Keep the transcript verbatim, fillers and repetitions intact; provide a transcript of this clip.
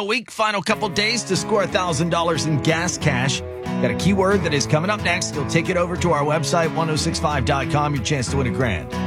final week, final couple days to score one thousand dollars in gas cash. Got a keyword that is coming up next. You'll take it over to our website, ten sixty-five dot com. Your chance to win a grand.